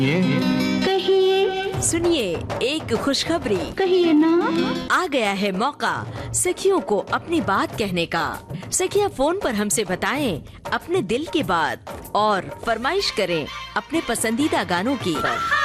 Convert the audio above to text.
कहिए, सुनिए एक खुशखबरी। कहिए ना। आ गया है मौका सखियों को अपनी बात कहने का। सखियां फोन पर हमसे बताएं अपने दिल की बात और फरमाइश करें अपने पसंदीदा गानों की।